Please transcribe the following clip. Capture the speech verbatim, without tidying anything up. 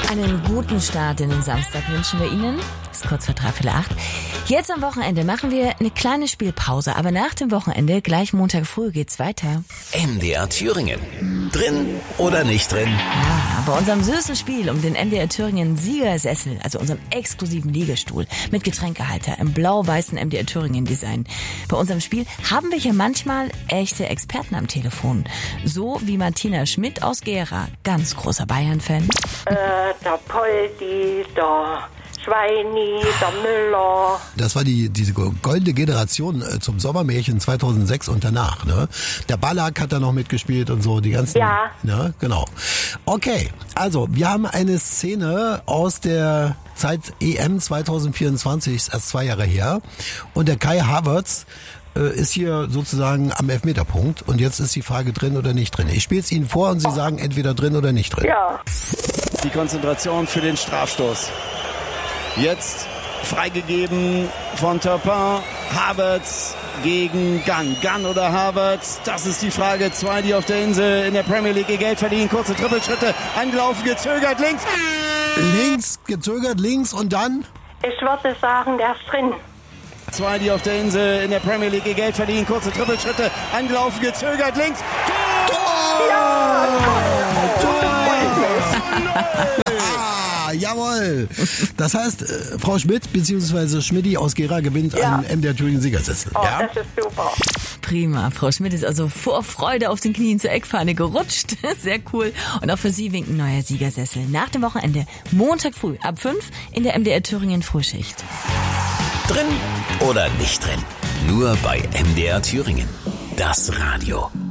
Einen guten Start in den Samstag wünschen wir Ihnen. Es ist kurz vor dreiviertel acht. Jetzt am Wochenende machen wir eine kleine Spielpause, aber nach dem Wochenende, gleich Montag früh, geht's weiter. M D R Thüringen. Drin oder nicht drin? Ja, bei unserem süßen Spiel um den M D R Thüringen Siegersessel, also unserem exklusiven Liegestuhl mit Getränkehalter im blau-weißen M D R Thüringen Design. Bei unserem Spiel haben wir hier manchmal echte Experten am Telefon. So wie Martina Schmidt aus Gera, ganz großer Bayern-Fan. Äh, der Poldi, der Schweini, der Müller. Das war die diese goldene Generation äh, zum Sommermärchen zweitausendsechs und danach, ne? Der Ballack hat da noch mitgespielt und so, die ganzen... Ja. Ne? Genau. Okay, also wir haben eine Szene aus der Zeit E M zweitausendvierundzwanzig, ist erst zwei Jahre her. Und der Kai Havertz äh, ist hier sozusagen am Elfmeterpunkt. Und jetzt ist die Frage drin oder nicht drin. Ich spiele es Ihnen vor und Sie sagen entweder drin oder nicht drin. Ja. Die Konzentration für den Strafstoß. Jetzt freigegeben von Turpin. Havertz gegen Gunn. Gunn oder Havertz? Das ist die Frage. Zwei, die auf der Insel in der Premier League ihr Geld verdienen. Kurze Trippelschritte. Angelaufen, gezögert, links. Links, gezögert, links und dann? Ich würde sagen, der ist drin. Zwei, die auf der Insel in der Premier League ihr Geld verdienen. Kurze Trippelschritte. Angelaufen, gezögert, links. Tor! Ja, Ah, jawohl. Das heißt, äh, Frau Schmidt bzw. Schmidti aus Gera gewinnt Ja. einen M D R Thüringen Siegersessel. Oh, Ja? das ist super. Prima. Frau Schmidt ist also vor Freude auf den Knien zur Eckfahne gerutscht. Sehr cool. Und auch für Sie winkt ein neuer Siegersessel. Nach dem Wochenende, Montag früh ab fünf in der M D R Thüringen Frühschicht. Drin oder nicht drin? Nur bei M D R Thüringen. Das Radio.